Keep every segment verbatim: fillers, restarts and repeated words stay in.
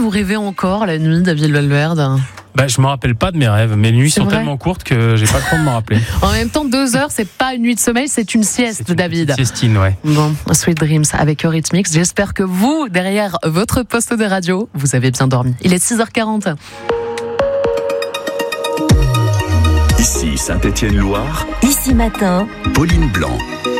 vous rêvez encore la nuit, David Valverde ? Bah, je me rappelle pas de mes rêves. Mes nuits C'est sont vrai tellement courtes que j'ai pas le temps de m'en rappeler. En même temps, deux heures, c'est pas une nuit de sommeil, c'est une sieste, C'est une David. petite siestine, ouais. Bon, Sweet Dreams avec Eurythmics. J'espère que vous, derrière votre poste de radio, vous avez bien dormi. Il est six heures quarante. Ici Saint-Étienne-Loire, Ici Matin, Pauline Blanc.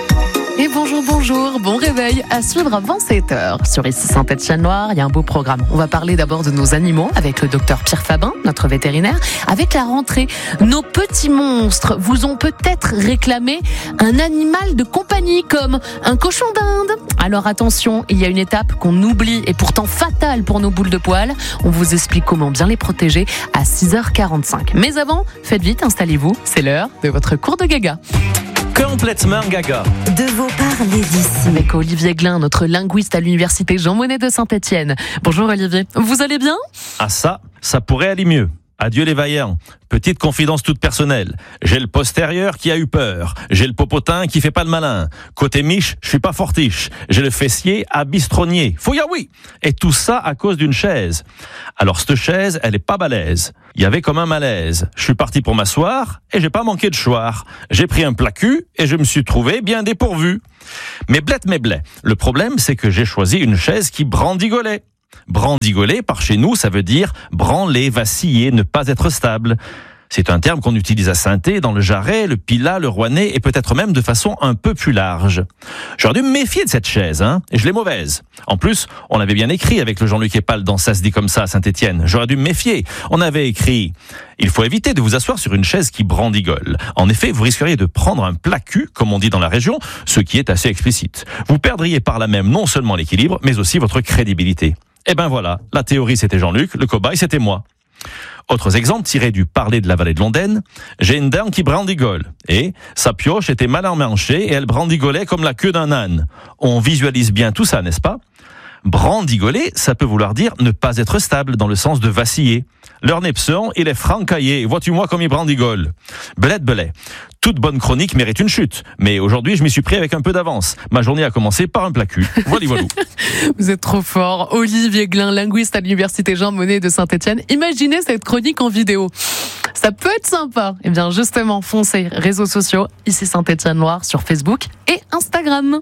Et bonjour, bonjour, bon réveil à suivre avant sept heures. Sur Ici Saint-Étienne-Loire, il y a un beau programme. On va parler d'abord de nos animaux avec le docteur Pierre Fabin, notre vétérinaire. Avec la rentrée, nos petits monstres vous ont peut-être réclamé un animal de compagnie comme un cochon d'Inde. Alors attention, il y a une étape qu'on oublie et pourtant fatale pour nos boules de poils. On vous explique comment bien les protéger à six heures quarante-cinq. Mais avant, faites vite, installez-vous, c'est l'heure de votre cours de gaga. Complètement gaga. de vos parler d'ici. Avec Olivier Glin, notre linguiste à l'université Jean Monnet de Saint-Étienne. Bonjour Olivier, vous allez bien ? Ah ça, ça pourrait aller mieux. Adieu les vaillants. Petite confidence toute personnelle. J'ai le postérieur qui a eu peur. J'ai le popotin qui fait pas le malin. Côté miche, je suis pas fortiche. J'ai le fessier à bistronnier. Fouilla oui. Et tout ça à cause d'une chaise. Alors cette chaise, elle est pas balèze. Il y avait comme un malaise. Je suis parti pour m'asseoir et j'ai pas manqué de choir. J'ai pris un plat cul et je me suis trouvé bien dépourvu. Mais blette mais blé. Le problème, c'est que j'ai choisi une chaise qui brandigolait. Brandigoler, par chez nous, ça veut dire branler, vaciller, ne pas être stable. C'est un terme qu'on utilise à Sainté, dans le Jarret, le Pilat, le Rouennais, et peut-être même de façon un peu plus large. J'aurais dû me méfier de cette chaise, hein, et je l'ai mauvaise. En plus, on l'avait bien écrit avec le Jean-Luc Épal dans Ça se dit comme ça à Saint-Étienne. J'aurais dû me méfier. On avait écrit « Il faut éviter de vous asseoir sur une chaise qui brandigole. En effet, vous risqueriez de prendre un plat cul, comme on dit dans la région, ce qui est assez explicite. Vous perdriez par là même non seulement l'équilibre, mais aussi votre crédibilité. » Eh ben voilà, la théorie c'était Jean-Luc, le cobaye c'était moi. Autres exemples tirés du Parler de la vallée de l'Ondaine. J'ai une dame qui brandigole. Et sa pioche était mal emmanchée et elle brandigolait comme la queue d'un âne. On visualise bien tout ça, n'est-ce pas ? Brandigoler, ça peut vouloir dire ne pas être stable, dans le sens de vaciller. Leur népson, il est francaillé. Vois-tu moi comme il brandigole ? Belette belay. Toute bonne chronique mérite une chute. Mais aujourd'hui, je m'y suis pris avec un peu d'avance. Ma journée a commencé par un plat cul. Voilà, voilà. Vous êtes trop fort. Olivier Glin, linguiste à l'université Jean Monnet de Saint-Étienne. Imaginez cette chronique en vidéo. Ça peut être sympa. Eh bien, justement, foncez, réseaux sociaux, Ici Saint-Étienne-Loire sur Facebook et Instagram.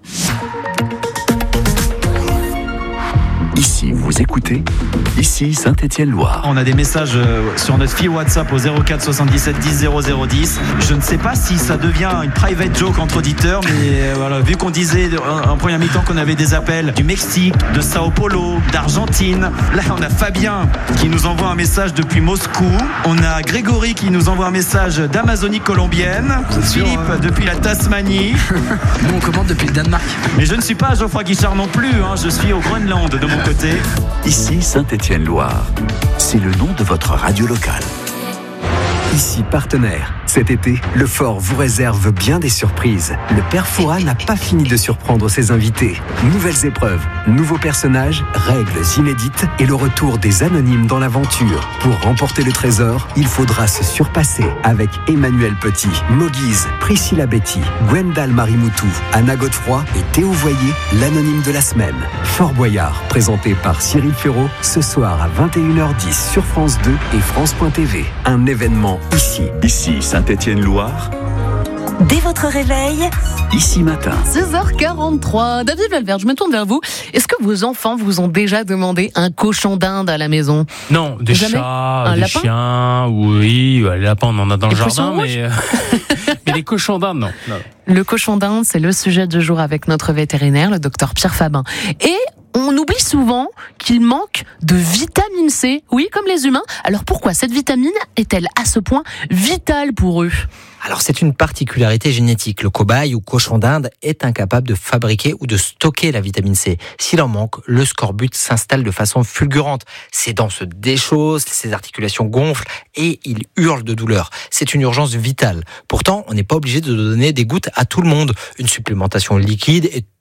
Ici, vous écoutez Ici Saint-Étienne-Loire. On a des messages euh, sur notre fil WhatsApp au zéro quatre soixante-dix-sept dix zéro zéro dix. Je ne sais pas si ça devient une private joke entre auditeurs, mais euh, voilà, vu qu'on disait en, en première mi-temps qu'on avait des appels du Mexique, de Sao Paulo, d'Argentine. Là, on a Fabien qui nous envoie un message depuis Moscou. On a Grégory qui nous envoie un message d'Amazonie colombienne. Philippe sûr, hein. Depuis la Tasmanie. Nous, on commande depuis le Danemark. Mais je ne suis pas Geoffroy Guichard non plus. Hein. Je suis au Groenland de mon côté. Ici Saint-Étienne-Loire. C'est le nom de votre radio locale. Ici partenaire. Cet été, le Fort vous réserve bien des surprises. Le Père Fouras n'a pas fini de surprendre ses invités. Nouvelles épreuves, nouveaux personnages, règles inédites et le retour des anonymes dans l'aventure. Pour remporter le trésor, il faudra se surpasser avec Emmanuel Petit, Moguise, Priscilla Betty, Gwendal Marimoutou, Anna Godefroy et Théo Voyer, l'anonyme de la semaine. Fort Boyard, présenté par Cyril Ferraud, ce soir à vingt et une heures dix sur France deux et France point T V. Un événement ici. Ici Saint-Étienne-Loire. Dès votre réveil, Ici matin. six heures quarante-trois. David Valverde, je me tourne vers vous. Est-ce que vos enfants vous ont déjà demandé un cochon d'Inde à la maison ? Non, des Jamais chats, un des lapin chiens, oui, les lapins on en a dans Les le jardin, poissons mais, euh, mais les cochons d'Inde, non. non. Le cochon d'Inde, c'est le sujet du jour avec notre vétérinaire, le docteur Pierre Fabin. Et on oublie souvent qu'il manque de vitamine C, oui, comme les humains. Alors pourquoi cette vitamine est-elle à ce point vitale pour eux ? Alors c'est une particularité génétique. Le cobaye ou cochon d'Inde est incapable de fabriquer ou de stocker la vitamine C. S'il en manque, le scorbut s'installe de façon fulgurante. Ses dents se déchaussent, ses articulations gonflent et il hurle de douleur. C'est une urgence vitale. Pourtant, on n'est pas obligé de donner des gouttes à tout le monde. Une supplémentation liquide est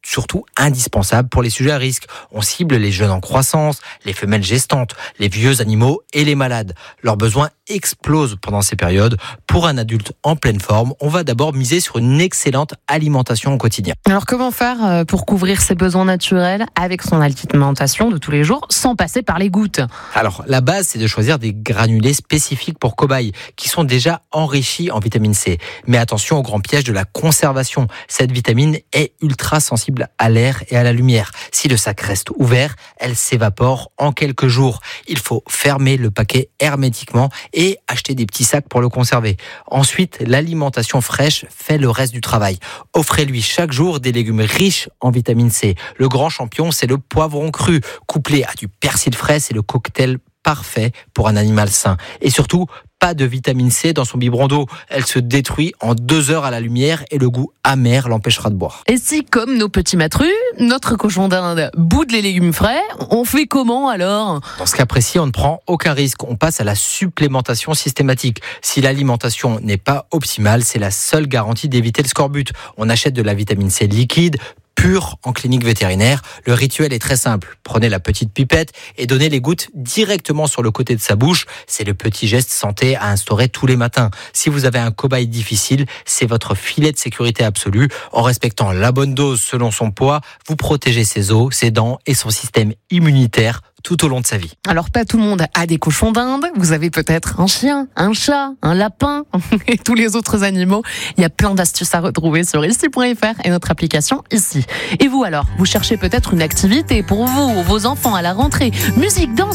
surtout indispensable pour les sujets à risque. On cible les jeunes en croissance, les femelles gestantes, les vieux animaux et les malades. Leurs besoins explosent pendant ces périodes. Pour un adulte en pleine forme, on va d'abord miser sur une excellente alimentation au quotidien. Alors comment faire pour couvrir ses besoins naturels avec son alimentation de tous les jours sans passer par les gouttes? Alors la base, c'est de choisir des granulés spécifiques pour cobayes qui sont déjà enrichis en vitamine C. Mais attention au grand piège de la conservation. Cette vitamine est ultra sensible à l'air et à la lumière. Si le sac reste ouvert, elle s'évapore en quelques jours. Il faut fermer le paquet hermétiquement et acheter des petits sacs pour le conserver. Ensuite, l'alimentation fraîche fait le reste du travail. Offrez-lui chaque jour des légumes riches en vitamine C. Le grand champion, c'est le poivron cru. Couplé à du persil frais, c'est le cocktail parfait pour un animal sain. Et surtout, pas de vitamine C dans son biberon d'eau. Elle se détruit en deux heures à la lumière et le goût amer l'empêchera de boire. Et si, comme nos petits matrus, notre cochon d'Inde boude les légumes frais, on fait comment alors? Dans ce cas précis, on ne prend aucun risque. On passe à la supplémentation systématique. Si l'alimentation n'est pas optimale, c'est la seule garantie d'éviter le scorbut. On achète de la vitamine C liquide, pure en clinique vétérinaire. Le rituel est très simple. Prenez la petite pipette et donnez les gouttes directement sur le côté de sa bouche. C'est le petit geste santé à instaurer tous les matins. Si vous avez un cobaye difficile, c'est votre filet de sécurité absolu. En respectant la bonne dose selon son poids, vous protégez ses os, ses dents et son système immunitaire tout au long de sa vie. Alors pas tout le monde a des cochons d'Inde, vous avez peut-être un chien, un chat, un lapin et tous les autres animaux. Il y a plein d'astuces à retrouver sur ici point f r et notre application Ici. Et vous alors, vous cherchez peut-être une activité pour vous ou vos enfants à la rentrée, musique, danse,